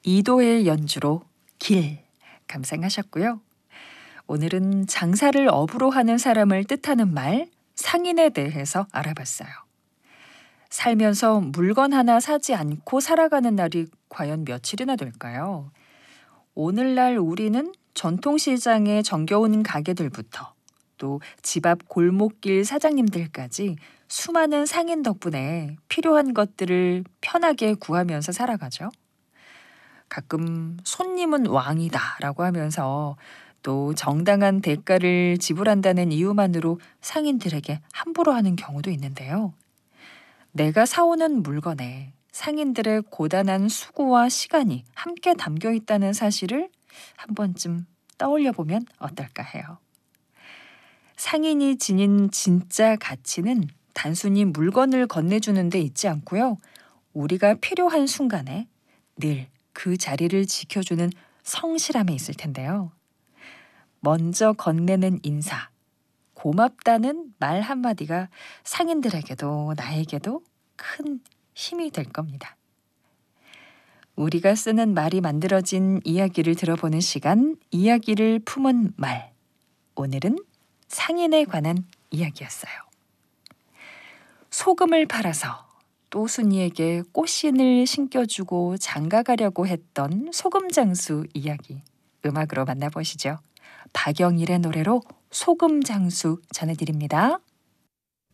이도의 연주로 길 감상하셨고요. 오늘은 장사를 업으로 하는 사람을 뜻하는 말 상인에 대해서 알아봤어요. 살면서 물건 하나 사지 않고 살아가는 날이 과연 며칠이나 될까요? 오늘날 우리는 전통시장의 정겨운 가게들부터 또 집 앞 골목길 사장님들까지 수많은 상인 덕분에 필요한 것들을 편하게 구하면서 살아가죠. 가끔 손님은 왕이다라고 하면서 또 정당한 대가를 지불한다는 이유만으로 상인들에게 함부로 하는 경우도 있는데요. 내가 사오는 물건에 상인들의 고단한 수고와 시간이 함께 담겨 있다는 사실을 한 번쯤 떠올려 보면 어떨까 해요. 상인이 지닌 진짜 가치는 단순히 물건을 건네주는 데 있지 않고요. 우리가 필요한 순간에 늘 그 자리를 지켜주는 성실함에 있을 텐데요. 먼저 건네는 인사, 고맙다는 말 한마디가 상인들에게도 나에게도 큰 힘이 될 겁니다. 우리가 쓰는 말이 만들어진 이야기를 들어보는 시간, 이야기를 품은 말. 오늘은 상인에 관한 이야기였어요. 소금을 팔아서 또순이에게 꽃신을 신겨주고 장가가려고 했던 소금장수 이야기. 음악으로 만나보시죠. 박영일의 노래로 소금장수 전해드립니다.